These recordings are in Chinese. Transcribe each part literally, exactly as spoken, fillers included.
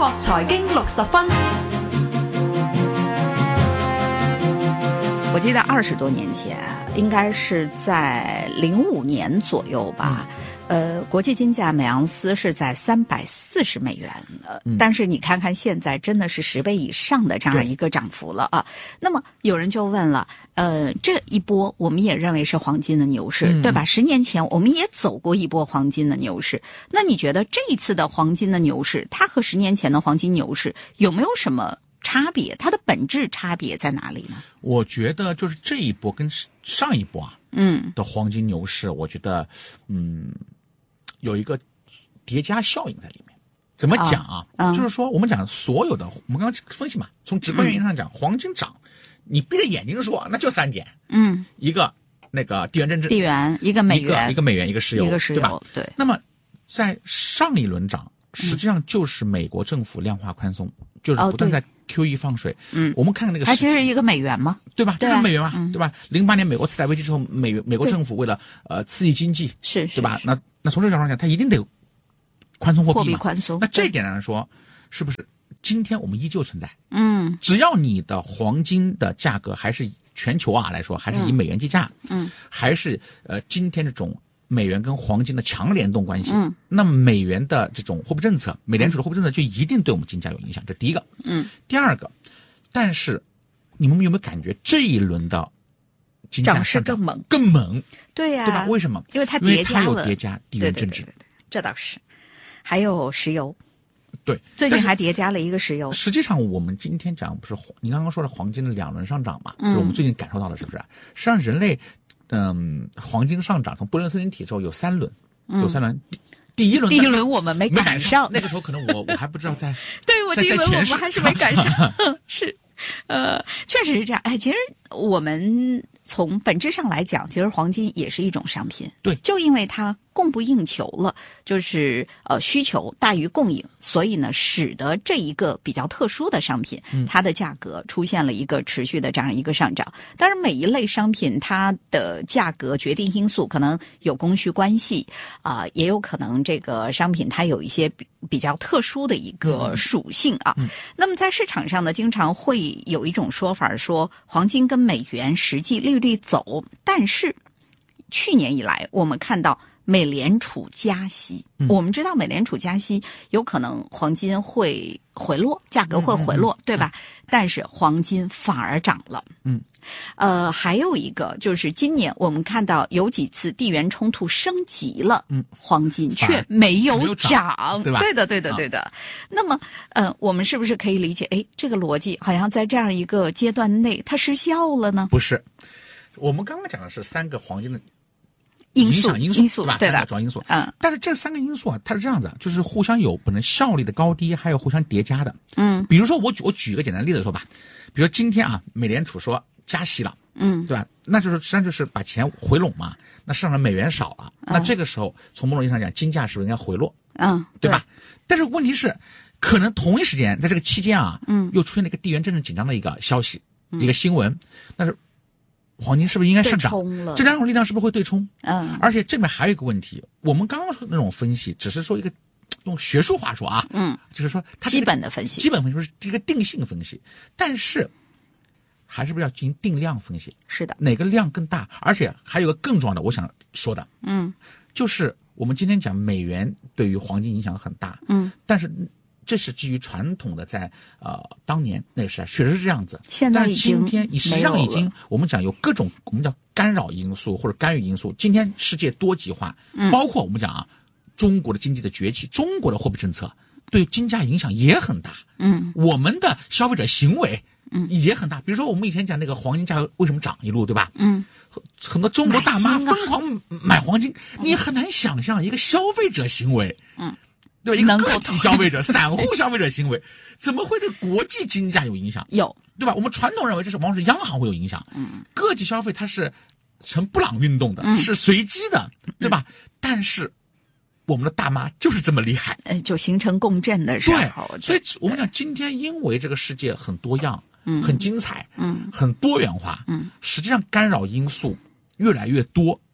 國財經六十分。 我記得二十多年前，應該是在零五年左右吧。嗯呃，國際金價每盎司是在三百四十美元，呃、嗯，但是你看看現在真的是十倍以上的這樣一個漲幅了啊。那麼有人就問了，呃，這一波我們也認為是黃金的牛市，嗯、對吧？十年前我們也走過一波黃金的牛市。那你覺得這一次的黃金的牛市，它和十年前的黃金牛市有沒有什麼差別？它的本質差別在哪裡呢？ 我覺得就是這一波跟上一波啊，嗯，的黃金牛市，我覺得，嗯。有一個疊加效應在裡面，怎麼講啊？哦嗯、就是說，我們講所有的，我們剛剛分析嘛，從直觀原因上講，嗯、黃金漲，你閉着眼睛說，那就三點，嗯，一個那個地緣政治， 地緣一個美元， 一個一個美元，一個石油， 一個石油， 對吧？ 對。 那麼在上一輪漲，實際上就是美國政府量化寬鬆，嗯、就是不斷在 Q E 放水。嗯，我們看看那個， 它其實是一個美元嘛， 對吧？ 對就是美元嘛， 嗯、 對吧？零八年美國次貸危機之後，美美國政府為了呃刺激經濟， 是， 對吧？那那從這個角度上講，它一定得寬鬆貨幣嘛。 貨幣寬鬆。 那這一點來說，是不是今天我們依舊存在？嗯，只要你的黃金的價格還是全球啊來說，還是以美元計價，嗯，還是呃今天這種美元跟黃金的強聯動關係，嗯，那麼美元的這種貨幣政策，美聯儲的貨幣政策就一定對我們金價有影響。這第一個，嗯，第二個，但是你們有沒有感覺這一輪的金價上漲更猛？ 更猛， 對呀、啊， 對吧？為什麼？ 因為它疊加了， 因為它有疊加地緣政治， 對對對對對，這倒是。還有石油， 對， 最近還疊加了一個石油。 實際上，我們今天講不是你剛剛說的黃金的兩輪上漲嘛？嗯，就是我們最近感受到的，是不是？實際上，人類，嗯，黃金上漲從布倫特金體之後有三輪，有三輪。嗯、第一輪， 第一輪我們沒趕上， 趕上那個時候可能我我還不知道在， 對我第一輪我們還是沒趕上，是，呃，確實是這樣。哎，其實我們從本質上來講，其實黃金也是一種商品， 對， 就因為它供不應求了，就是呃需求大於供應，所以呢，使得這一個比較特殊的商品，嗯、它的價格出現了一個持續的這樣一個上漲。當然，每一類商品它的價格決定因素可能有供需關係啊、呃，也有可能這個商品它有一些比比較特殊的一個屬性啊。嗯、那麼在市場上呢，經常會有一種說法說，黃金跟美元實際利率走，但是去年以來我們看到美聯儲加息，嗯、我們知道美聯儲加息有可能黃金會回落，價格會回落，嗯嗯嗯、對吧？但是黃金反而漲了。嗯，呃，還有一個就是今年我們看到有幾次地緣衝突升級了，嗯，黃金卻沒有漲， 對吧？ 對的，對的，對的。啊、那麼，呃，我們是不是可以理解，誒，這個邏輯好像在這樣一個階段內它失效了呢？ 不是，我們剛剛講的是三個黃金的因素影響因素， 因素對吧？ 對的， 三個主要因素。嗯，但是這三個因素啊，它是這樣子，就是互相有可能效力的高低，還有互相疊加的。嗯，比如說我舉我舉一個簡單的例子說吧，比如說今天啊，美聯儲說加息了，嗯，對吧？那就是實際上就是把錢回籠嘛，那市場上美元少了，嗯、那這個時候從某種意義上講，金價是不是應該回落？嗯，對吧？對，但是問題是，可能同一時間在這個期間啊，嗯，又出現了一個地緣政治緊張的一個消息，嗯、一個新聞，但是。黃金是不是應該上漲？這兩種力量是不是會對沖？嗯，而且這邊還有一個問題，我們剛剛說的那種分析，只是說一個用學術話說啊，嗯，就是說它基本的分析， 基本分析是這個定性分析，但是還是不是要進行定量分析？ 是的， 哪個量更大？而且還有一個更重要的，我想說的，嗯，就是我們今天講美元對於黃金影響很大，嗯，但是。這是基於傳統的在，在呃當年那個時代確實是這樣子。 現在已經但是今天，你實際上已經我們講有各種我們叫干擾因素或者干預因素。今天世界多極化，嗯、包括我們講啊，中國的經濟的崛起，中國的貨幣政策對金價影響也很大。嗯，我們的消費者行為嗯也很大。比如說我們以前講那個黃金價格為什麼漲一路，對吧？嗯，很多中國大媽瘋狂買黃金，嗯、你很難想象一個消費者行為。嗯。對，一個個體消費者、散戶消費者行為，怎麼會對國際金價有影響？ 有， 對吧？我們傳統認為這是往往是央行會有影響。嗯，個體消費它是呈布朗運動的，嗯、是隨機的，对吧？嗯、但是我們的大媽就是這麼厲害， 呃，就形成共振的時候。 對，所以我們講今天，因為這個世界很多樣、嗯、很精彩、嗯、很多元化，嗯，實際上干擾因素越來越多。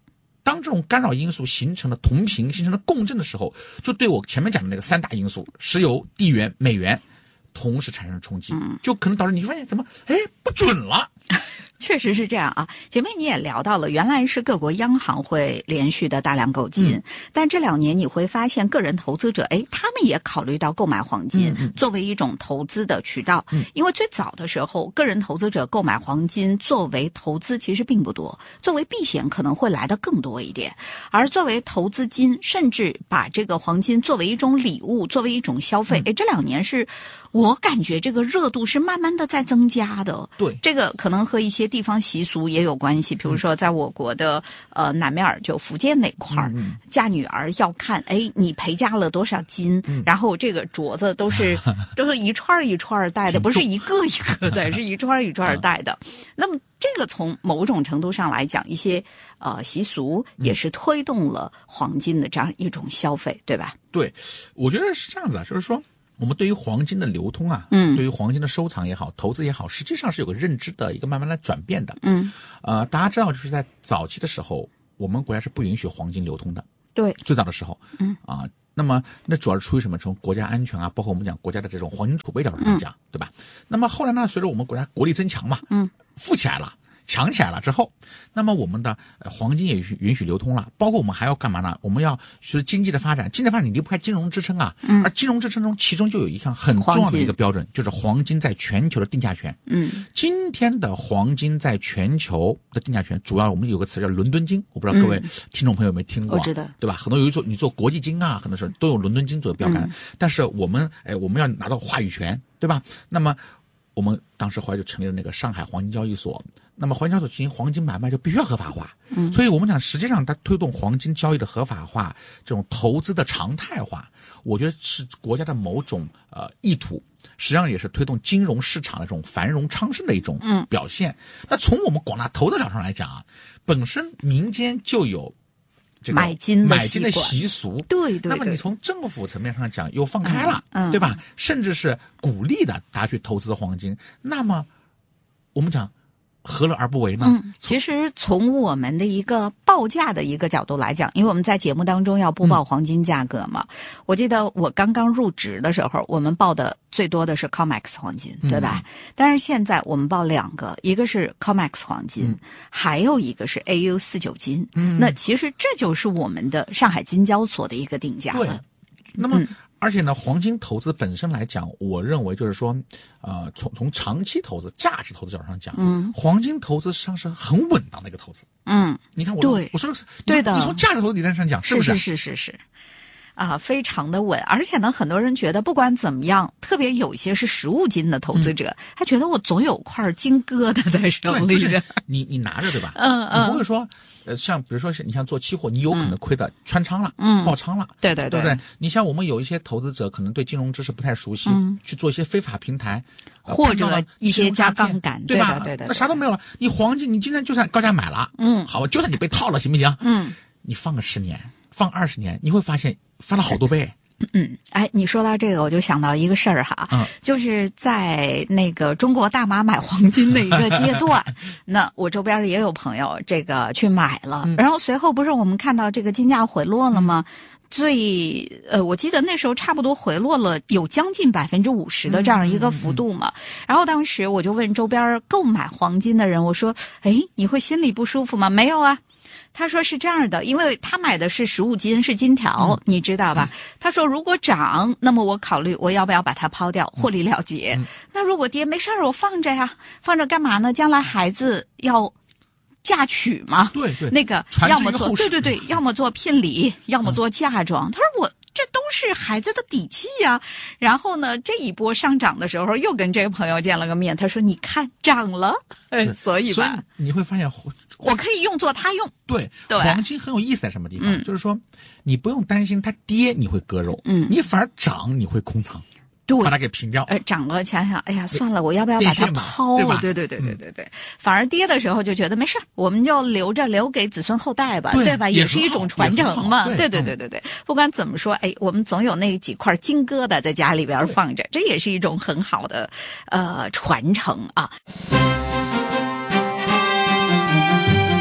当这种干扰因素形成了同频、形成了共振的时候，就对我前面讲的那个三大因素——石油、地缘、美元，同时产生了冲击，嗯、就可能导致你发现怎么，哎，不准了。 确实是这样啊，姐妹你也聊到了，原来是各国央行会连续的大量购金，嗯、但这两年你会发现个人投资者，哎，他们也考虑到购买黄金、嗯、作为一种投资的渠道、嗯、因为最早的时候个人投资者购买黄金作为投资其实并不多，作为避险可能会来得更多一点，而作为投资金，甚至把这个黄金作为一种礼物，作为一种消费，哎、嗯，这两年是我感觉这个热度是慢慢的在增加的。 对， 这个可能和一些地方习俗也有关系，比如说在我国的呃南面儿就福建那块儿、嗯，嫁女儿要看哎你陪嫁了多少金、嗯，然后这个镯子都是都是一串一串戴的，不是一个一个的，是一串一串戴的。那么这个从某种程度上来讲，一些呃习俗也是推动了黄金的这样一种消费，对吧？ 对，我觉得是这样子啊，就是说。我们对于黄金的流通啊， 嗯， 对于黄金的收藏也好，投资也好，实际上是有个认知的一个慢慢的转变的， 嗯， 呃，大家知道，就是在早期的时候，我们国家是不允许黄金流通的， 对， 最早的时候， 嗯啊、呃，那么那主要是出于什么？从国家安全啊，包括我们讲国家的这种黄金储备角度上讲，嗯、对吧？那么后来呢，随着我们国家国力增强嘛， 嗯， 富起来了。强起来了之后，那么我们的、呃、黄金也允许流通了，包括我们还要干嘛呢？我们要就是经济的发展，经济发展你离不开金融支撑啊。 嗯。 而金融支撑中，其中就有一项很重要的一个标准，就是黄金在全球的定价权。 嗯。 今天的黄金在全球的定价权，主要我们有个词叫伦敦金，我不知道各位听众朋友有没有听过？ 我知道，对吧？很多有做你做国际金啊，很多时候都有伦敦金做标杆，嗯、但是我们哎，我们要拿到话语权，对吧？那么我们当时后来就成立了那个上海黄金交易所。那么黄金交易所进行黄金买卖就必须要合法化， 嗯， 所以我们讲实际上它推动黄金交易的合法化，这种投资的常态化，我觉得是国家的某种呃意图，实际上也是推动金融市场的这种繁荣昌盛的一种表现。嗯、那从我们广大投资者上来讲啊，本身民间就有这个买金的买金的习俗， 对 对, 对。 那么你从政府层面上讲又放开了， 嗯嗯、 对吧？甚至是鼓励的大家去投资黄金，那么我们讲。何乐而不为呢？ 嗯，其实从我们的一个报价的一个角度来讲，因为我们在节目当中要播报黄金价格嘛，嗯、我记得我刚刚入职的时候，我们报的最多的是 COMEX 黄金，对吧？嗯、但是现在我们报两个，一个是 COMEX 黄金，嗯、还有一个是 A U 四九金。嗯，那其实这就是我们的上海金交所的一个定价了。 对，那么。嗯而且呢，黄金投资本身来讲，我认为就是说，呃，从从长期投资、价值投资角度上讲， 嗯， 黄金投资实际上是很稳当的一个投资。 嗯， 你看我， 对， 我说的是对的。 你从价值投资理论上讲，是不是？ 是是是是是。啊，非常的稳，而且呢，很多人觉得不管怎么样，特别有一些是实物金的投资者，嗯、他觉得我总有块金疙瘩在手里着。 就是、你你拿着对吧？ 嗯嗯。 你不会说，呃，像比如说是你像做期货，你有可能亏的穿仓了， 嗯， 爆仓了， 对对对，对不对？你像我们有一些投资者可能对金融知识不太熟悉， 嗯、 去做一些非法平台， 呃、或者一些加杠杆， 对吧？ 对对对， 那啥都没有了。你黄金，你今天就算高价买了， 嗯， 好，就算你被套了，行不行？ 嗯， 你放个十年，放二十年，你会发现翻了好多倍。 嗯，哎，你说到这个，我就想到一个事儿哈， 嗯， 就是在那个中国大妈买黄金的一个阶段，那我周边也有朋友这个去买了， 嗯、 然后随后不是我们看到这个金价回落了吗？嗯、最呃，我记得那时候差不多回落了有将近百分之五十的这样一个幅度嘛。嗯嗯嗯、然后当时我就问周边购买黄金的人，我说：“哎，你会心里不舒服吗？”没有啊。他说是这样的，因为他买的是实物金，是金条，嗯、你知道吧？嗯、他说如果涨，那么我考虑我要不要把它抛掉，获利了结。 嗯、 那如果跌，没事儿，我放着呀，放着干嘛呢？将来孩子要嫁娶嘛， 对对， 那个要么做对对对，要么做聘礼，要么做嫁妆。嗯、他说我。这都是孩子的底气呀。然后呢，这一波上涨的时候，又跟这个朋友见了个面，他说：“你看涨了。”嗯，所以吧， 所以你会发现， 我可以用作他用。 对， 对， 黄金很有意思在什么地方？ 嗯、 就是说，你不用担心它跌你会割肉， 嗯， 你反而涨你会空仓。 对， 把它给平掉。 呃，涨了想想，哎呀，算了，我要不要把它抛？ 对吧？ 对对对对对对。嗯、反而跌的时候就觉得没事，我们就留着，留给子孙后代吧， 对, 对吧？ 也是一种传承嘛。 对对对对对对。嗯、不管怎么说，哎，我们总有那几块金疙瘩在家里边放着，这也是一种很好的呃传承啊。 中国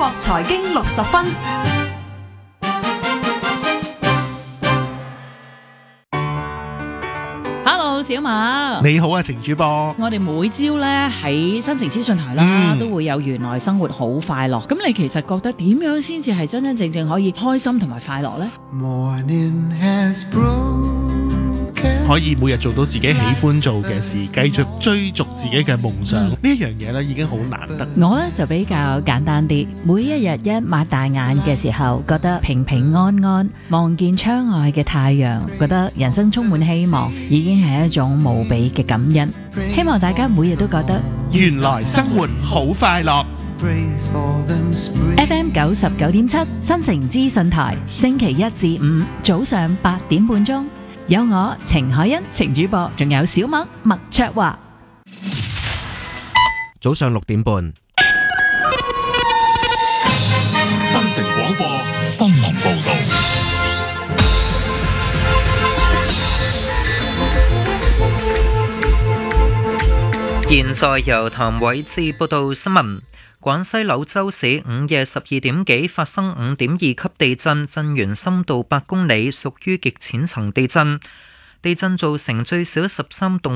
國財經六十分。 小馬你好啊，程主播。 我哋每朝咧喺新城資訊台啦，嗯、都會有原來生活好快樂。咁你其實覺得點樣先至係真真正正可以開心同埋快樂呢？ 可以每日做到自己喜歡做嘅事，繼續追逐自己嘅夢想，嗯、呢一樣嘢咧已經好難得。 我咧就比較簡單啲，每一日一擘大眼嘅時候，覺得平平安安，望見窗外嘅太陽，覺得人生充滿希望，已經係一種無比嘅感恩。希望大家每日都覺得原來生活好快樂。 F M 九十九點七新城資訊台，星期一至五早上八點半鐘。有我程海欣程主播，仲有小麥麥卓華。 早上六點半， 新城廣播新聞報道。 現在由譚偉志報道新聞。廣西柳州市午夜十二點幾發生五點二級地震，震源深度八公里，屬於極淺層地震。地震造成最少十三棟